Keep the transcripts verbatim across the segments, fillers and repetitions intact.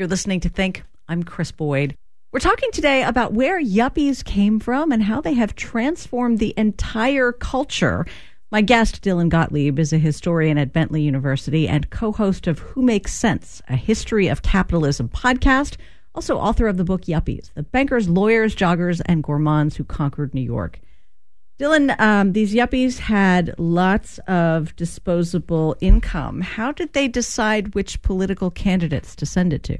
You're listening to Think. I'm Chris Boyd. We're talking today about where yuppies came from and how they have transformed the entire culture. My guest, Dylan Gottlieb, is a historian at Bentley University and co-host of Who Makes Sense, a history of capitalism podcast, also author of the book Yuppies, the bankers, lawyers, joggers, and gourmands who conquered New York. Dylan, um, these yuppies had lots of disposable income. How did they decide which political candidates to send it to?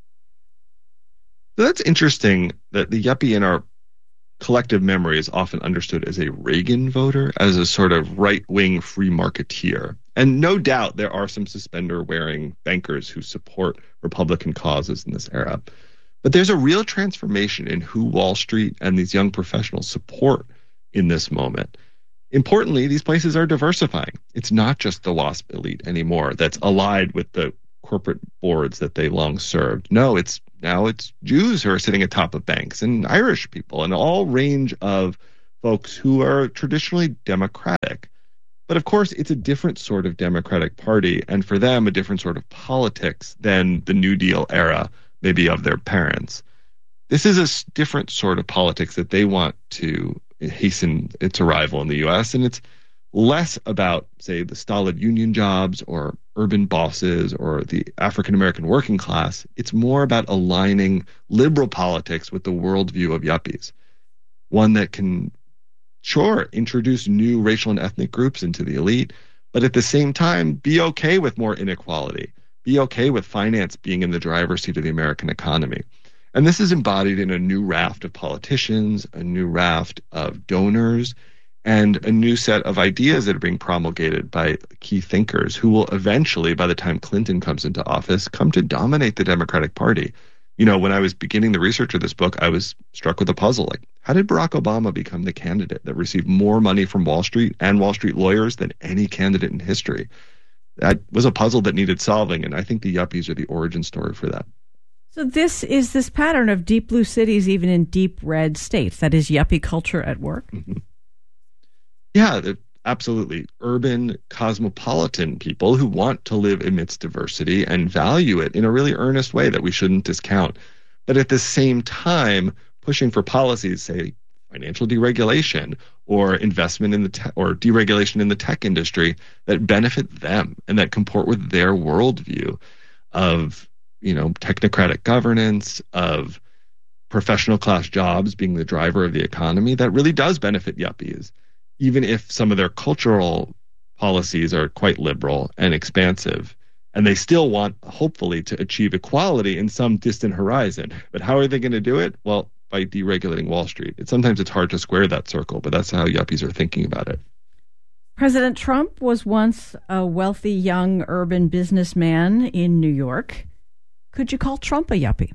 So that's interesting that the yuppie in our collective memory is often understood as a Reagan voter, as a sort of right-wing free marketeer. And no doubt there are some suspender-wearing bankers who support Republican causes in this era. But there's a real transformation in who Wall Street and these young professionals support in this moment. Importantly, these places are diversifying. It's not just the WASP elite anymore that's allied with the corporate boards that they long served. No, it's now it's Jews who are sitting atop of banks and Irish people and all range of folks who are traditionally Democratic. But of course, it's a different sort of Democratic Party, and for them, a different sort of politics than the New Deal era, maybe of their parents. This is a different sort of politics that they want to hasten its arrival in the U S, and it's less about, say, the stolid union jobs or urban bosses or the African-American working class. It's more about aligning liberal politics with the worldview of yuppies, one that can, sure, introduce new racial and ethnic groups into the elite, but at the same time, be okay with more inequality, be okay with finance being in the driver's seat of the American economy. And this is embodied in a new raft of politicians, a new raft of donors, and a new set of ideas that are being promulgated by key thinkers who will eventually, by the time Clinton comes into office, come to dominate the Democratic Party. You know, when I was beginning the research of this book, I was struck with a puzzle. Like, how did Barack Obama become the candidate that received more money from Wall Street and Wall Street lawyers than any candidate in history? That was a puzzle that needed solving, and I think the yuppies are the origin story for that. So this is this pattern of deep blue cities, even in deep red states. That is yuppie culture at work? Mm-hmm. Yeah, absolutely. Urban, cosmopolitan people who want to live amidst diversity and value it in a really earnest way that we shouldn't discount. But at the same time, pushing for policies, say, financial deregulation or investment in the te- or deregulation in the tech industry that benefit them and that comport with their worldview of, you know, technocratic governance, of professional class jobs being the driver of the economy, that really does benefit yuppies, even if some of their cultural policies are quite liberal and expansive. And they still want, hopefully, to achieve equality in some distant horizon. But how are they going to do it? Well, by deregulating Wall Street. It, sometimes it's hard to square that circle, but that's how yuppies are thinking about it. President Trump was once a wealthy young urban businessman in New York. Could you call Trump a yuppie?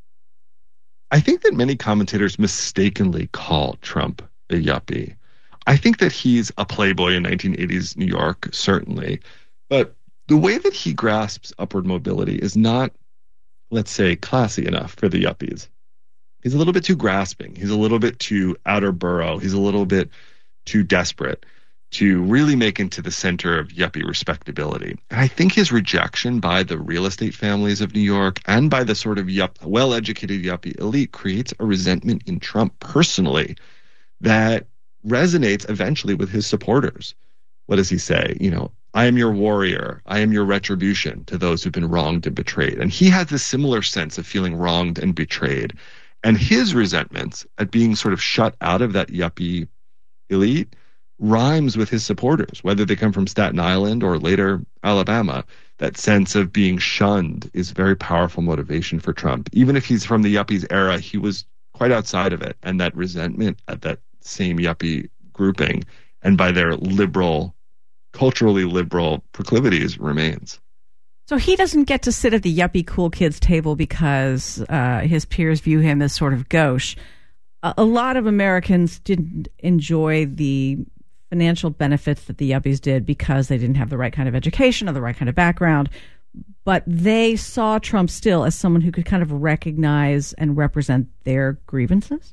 I think that many commentators mistakenly call Trump a yuppie. I think that he's a playboy in nineteen eighties New York, certainly. But the way that he grasps upward mobility is not, let's say, classy enough for the yuppies. He's a little bit too grasping. He's a little bit too outer borough. He's a little bit too desperate to really make into the center of yuppie respectability. And I think his rejection by the real estate families of New York and by the sort of yup, well-educated yuppie elite creates a resentment in Trump personally that resonates eventually with his supporters. What does he say? You know, I am your warrior. I am your retribution to those who've been wronged and betrayed. And he has this similar sense of feeling wronged and betrayed. And his resentments at being sort of shut out of that yuppie elite rhymes with his supporters, whether they come from Staten Island or later Alabama. That sense of being shunned is very powerful motivation for Trump. Even if he's from the yuppies era, he was quite outside of it. And that resentment at that same yuppie grouping and by their liberal, culturally liberal proclivities remains. So he doesn't get to sit at the yuppie cool kids table because uh, his peers view him as sort of gauche. A, a lot of Americans didn't enjoy the financial benefits that the yuppies did because they didn't have the right kind of education or the right kind of background. But they saw Trump still as someone who could kind of recognize and represent their grievances.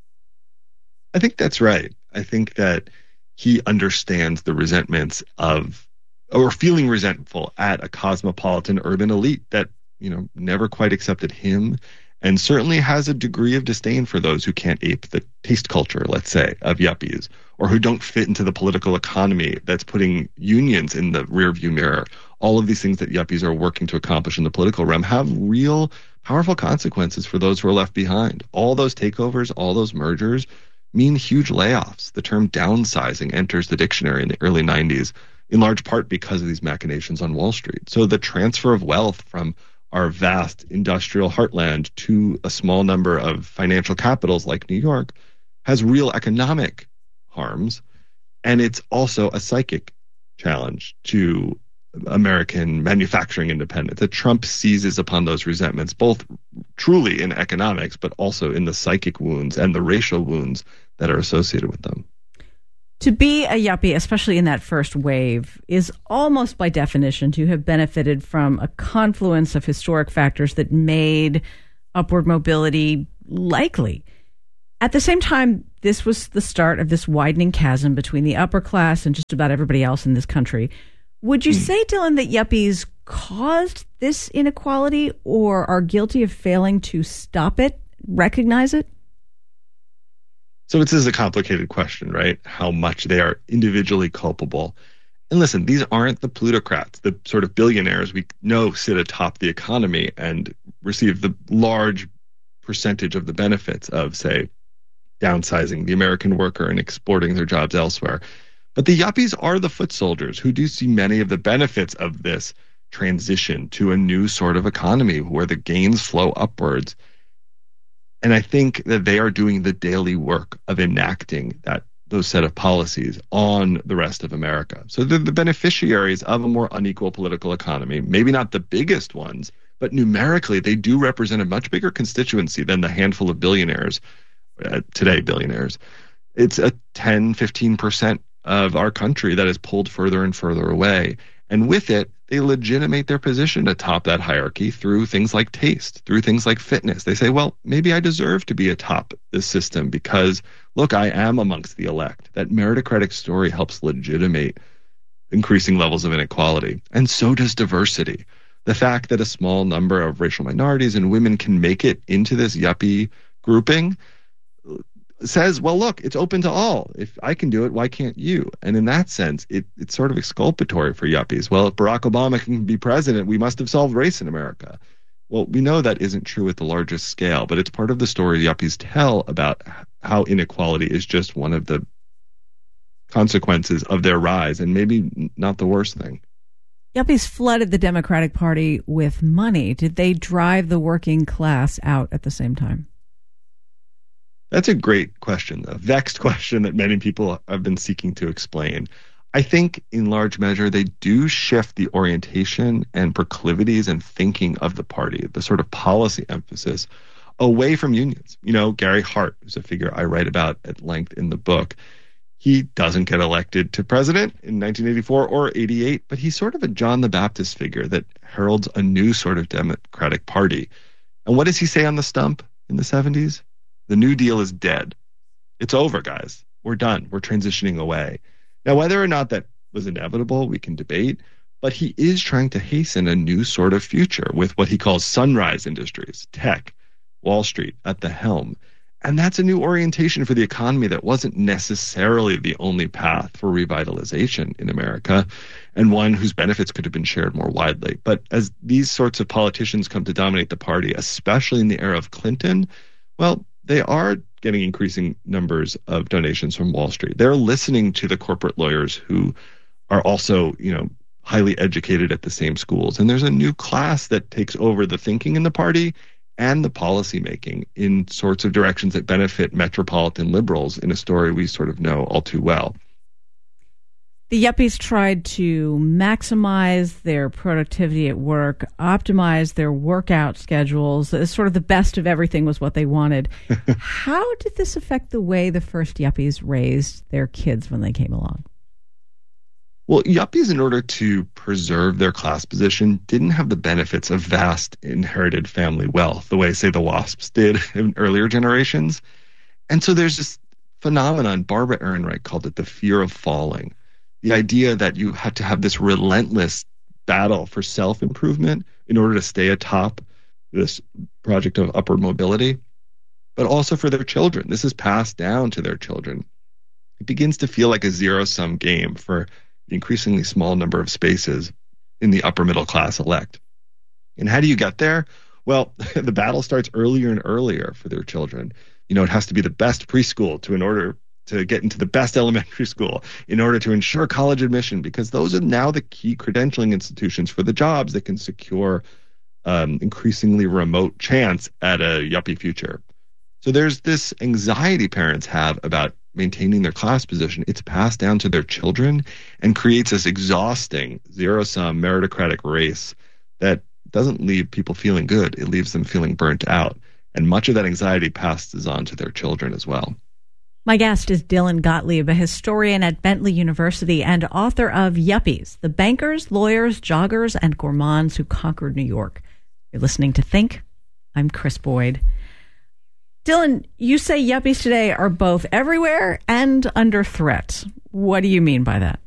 I think that's right. I think that he understands the resentments of, or feeling resentful at a cosmopolitan urban elite that you know, never quite accepted him, and certainly has a degree of disdain for those who can't ape the taste culture, let's say, of yuppies, or who don't fit into the political economy that's putting unions in the rearview mirror. All of these things that yuppies are working to accomplish in the political realm have real powerful consequences for those who are left behind. All those takeovers, all those mergers mean huge layoffs. The term downsizing enters the dictionary in the early nineties, in large part because of these machinations on Wall Street. So the transfer of wealth from our vast industrial heartland to a small number of financial capitals like New York has real economic harms. And it's also a psychic challenge to American manufacturing independence. That Trump seizes upon those resentments, both truly in economics, but also in the psychic wounds and the racial wounds that are associated with them. To be a yuppie, especially in that first wave, is almost by definition to have benefited from a confluence of historic factors that made upward mobility likely. At the same time, this was the start of this widening chasm between the upper class and just about everybody else in this country. Would you mm. say, Dylan, that yuppies caused this inequality or are guilty of failing to stop it, recognize it? So this is a complicated question, right? How much they are individually culpable. And listen, these aren't the plutocrats, the sort of billionaires we know sit atop the economy and receive the large percentage of the benefits of, say, downsizing the American worker and exporting their jobs elsewhere. But the yuppies are the foot soldiers who do see many of the benefits of this transition to a new sort of economy where the gains flow upwards. And I think that they are doing the daily work of enacting that those set of policies on the rest of America. So they're the beneficiaries of a more unequal political economy, maybe not the biggest ones, but numerically they do represent a much bigger constituency than the handful of billionaires, uh, today billionaires. It's a ten, fifteen percent of our country that is pulled further and further away. And with it, they legitimate their position atop that hierarchy through things like taste, through things like fitness. They say, well, maybe I deserve to be atop this system because, look, I am amongst the elect. That meritocratic story helps legitimate increasing levels of inequality. And so does diversity. The fact that a small number of racial minorities and women can make it into this yuppie grouping says, well, look, it's open to all. If I can do it, why can't you? And in that sense, it, it's sort of exculpatory for yuppies. Well, if Barack Obama can be president, we must have solved race in America. Well, we know that isn't true at the largest scale, but it's part of the story yuppies tell about how inequality is just one of the consequences of their rise, and maybe not the worst thing. Yuppies flooded the Democratic Party with money. Did they drive the working class out at the same time? That's a great question, a vexed question that many people have been seeking to explain. I think in large measure, they do shift the orientation and proclivities and thinking of the party, the sort of policy emphasis, away from unions. You know, Gary Hart, who's a figure I write about at length in the book, he doesn't get elected to president in nineteen eighty-four or eighty-eight, but he's sort of a John the Baptist figure that heralds a new sort of Democratic Party. And what does he say on the stump in the seventies? The New Deal is dead. It's over, guys. We're done. We're transitioning away. Now, whether or not that was inevitable, we can debate, but he is trying to hasten a new sort of future with what he calls sunrise industries, tech, Wall Street at the helm. And that's a new orientation for the economy that wasn't necessarily the only path for revitalization in America, and one whose benefits could have been shared more widely. But as these sorts of politicians come to dominate the party, especially in the era of Clinton, well, they are getting increasing numbers of donations from Wall Street. They're listening to the corporate lawyers who are also, you know, highly educated at the same schools. And there's a new class that takes over the thinking in the party and the policy making in sorts of directions that benefit metropolitan liberals in a story we sort of know all too well. The yuppies tried to maximize their productivity at work, optimize their workout schedules. Sort of the best of everything was what they wanted. How did this affect the way the first yuppies raised their kids when they came along? Well, yuppies, in order to preserve their class position, didn't have the benefits of vast inherited family wealth, the way, say, the WASPs did in earlier generations. And so there's this phenomenon, Barbara Ehrenreich called it the fear of falling. The idea that you have to have this relentless battle for self-improvement in order to stay atop this project of upward mobility, but also for their children. This is passed down to their children. It begins to feel like a zero-sum game for the increasingly small number of spaces in the upper middle class elect. And how do you get there? Well, the battle starts earlier and earlier for their children. You know, it has to be the best preschool to in order to get into the best elementary school, in order to ensure college admission, because those are now the key credentialing institutions for the jobs that can secure um, increasingly remote chance at a yuppie future. So there's this anxiety parents have about maintaining their class position. It's passed down to their children and creates this exhausting zero-sum meritocratic race that doesn't leave people feeling good. It leaves them feeling burnt out. And much of that anxiety passes on to their children as well. My guest is Dylan Gottlieb, a historian at Bentley University and author of Yuppies, the bankers, lawyers, joggers, and gourmands who conquered New York. You're listening to Think. I'm Chris Boyd. Dylan, you say yuppies today are both everywhere and under threat. What do you mean by that?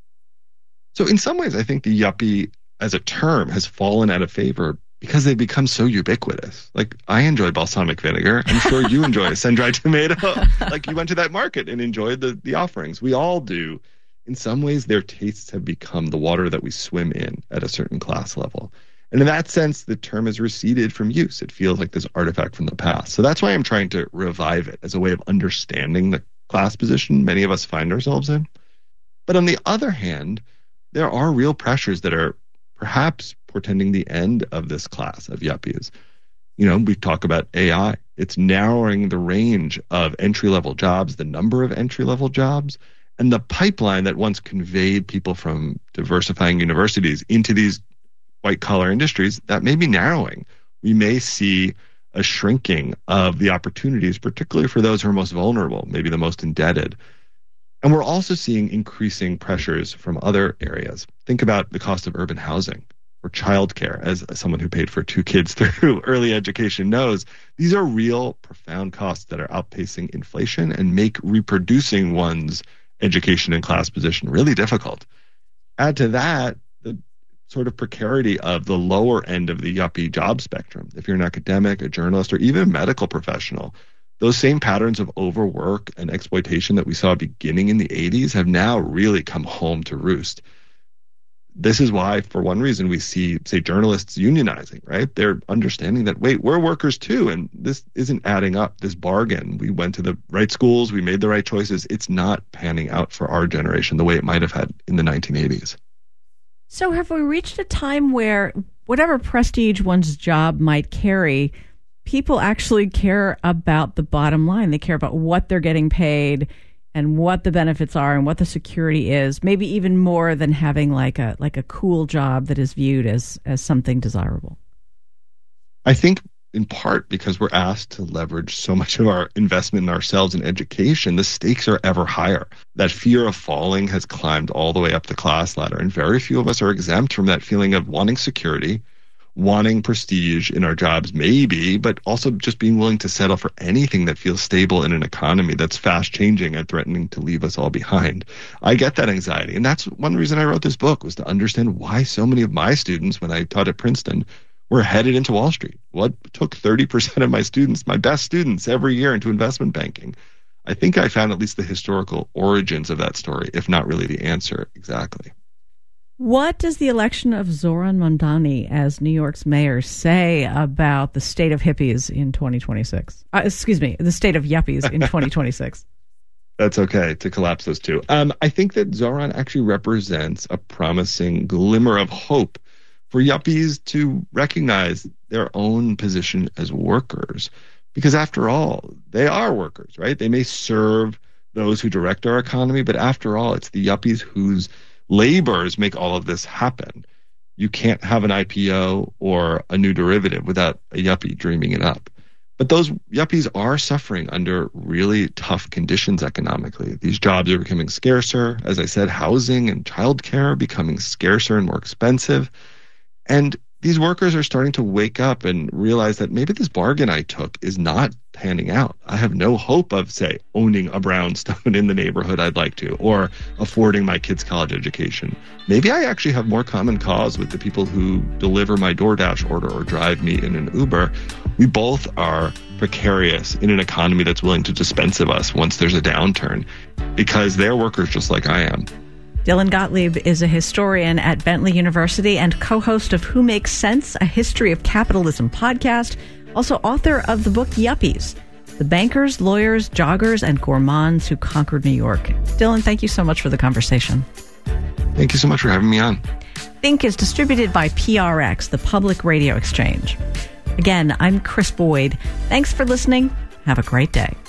So in some ways, I think the yuppie as a term has fallen out of favor because they've become so ubiquitous. Like, I enjoy balsamic vinegar. I'm sure you enjoy a sun-dried tomato. Like, you went to that market and enjoyed the, the offerings. We all do. In some ways, their tastes have become the water that we swim in at a certain class level. And in that sense, the term has receded from use. It feels like this artifact from the past. So that's why I'm trying to revive it as a way of understanding the class position many of us find ourselves in. But on the other hand, there are real pressures that are perhaps portending the end of this class of yuppies. You know, we talk about A I. It's narrowing the range of entry-level jobs, the number of entry-level jobs, and the pipeline that once conveyed people from diversifying universities into these white-collar industries, that may be narrowing. We may see a shrinking of the opportunities, particularly for those who are most vulnerable, maybe the most indebted. And we're also seeing increasing pressures from other areas. Think about the cost of urban housing or childcare. As someone who paid for two kids through early education knows, these are real, profound costs that are outpacing inflation and make reproducing one's education and class position really difficult. Add to that the sort of precarity of the lower end of the yuppie job spectrum. If you're an academic, a journalist, or even a medical professional, those same patterns of overwork and exploitation that we saw beginning in the eighties have now really come home to roost. This is why, for one reason, we see, say, journalists unionizing, right? They're understanding that, wait, we're workers too, and this isn't adding up, this bargain. We went to the right schools, we made the right choices. It's not panning out for our generation the way it might have had in the nineteen eighties. So have we reached a time where whatever prestige one's job might carry, people actually care about the bottom line? They care about what they're getting paid and what the benefits are and what the security is, maybe even more than having like a like a cool job that is viewed as as something desirable. I think in part because we're asked to leverage so much of our investment in ourselves in education, the stakes are ever higher. That fear of falling has climbed all the way up the class ladder, and very few of us are exempt from that feeling of wanting security, wanting prestige in our jobs, maybe, but also just being willing to settle for anything that feels stable in an economy that's fast changing and threatening to leave us all behind. I get that anxiety. And that's one reason I wrote this book, was to understand why so many of my students, when I taught at Princeton, were headed into Wall Street. What took thirty percent of my students, my best students every year, into investment banking? I think I found at least the historical origins of that story, if not really the answer exactly. What does the election of Zohran Mamdani as New York's mayor say about the state of hippies in twenty twenty-six? Uh, excuse me, the state of yuppies in twenty twenty-six. That's okay to collapse those two. Um, I think that Zohran actually represents a promising glimmer of hope for yuppies to recognize their own position as workers. Because after all, they are workers, right? They may serve those who direct our economy, but after all, it's the yuppies whose labors make all of this happen. You can't have an I P O or a new derivative without a yuppie dreaming it up. But those yuppies are suffering under really tough conditions economically. These jobs are becoming scarcer. As I said, housing and childcare are becoming scarcer and more expensive. And these workers are starting to wake up and realize that maybe this bargain I took is not panning out. I have no hope of, say, owning a brownstone in the neighborhood I'd like to, or affording my kids' college education. Maybe I actually have more common cause with the people who deliver my DoorDash order or drive me in an Uber. We both are precarious in an economy that's willing to dispense of us once there's a downturn, because they're workers just like I am. Dylan Gottlieb is a historian at Bentley University and co-host of Who Makes Sense, a History of Capitalism podcast, also author of the book Yuppies, The Bankers, Lawyers, Joggers, and Gourmands Who Conquered New York. Dylan, thank you so much for the conversation. Thank you so much for having me on. Think is distributed by P R X, the Public Radio Exchange. Again, I'm Chris Boyd. Thanks for listening. Have a great day.